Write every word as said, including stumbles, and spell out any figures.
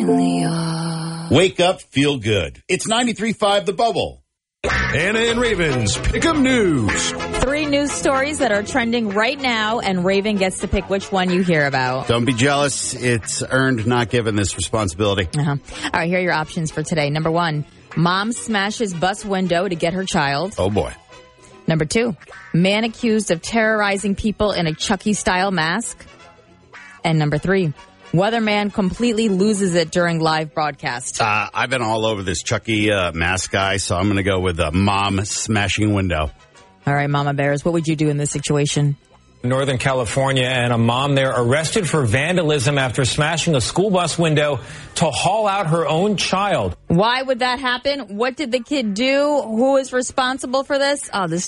Wake up, feel good. It's ninety-three point five The Bubble. Anna and Raven's Pick'em News. Three news stories that are trending right now, and Raven gets to pick which one you hear about. Don't be jealous. It's earned, not given, this responsibility. Uh-huh. All right, here are your options for today. Number one, mom smashes bus window to get her child. Oh, boy. Number two, man accused of terrorizing people in a Chucky-style mask. And number three, weatherman completely loses it during live broadcast. Uh, I've been all over this Chucky uh, mask guy, so I'm going to go with uh, mom smashing window. All right, Mama Bears, what would you do in this situation? Northern California, and a mom there arrested for vandalism after smashing a school bus window to haul out her own child. Why would that happen? What did the kid do? Who is responsible for this? Oh, this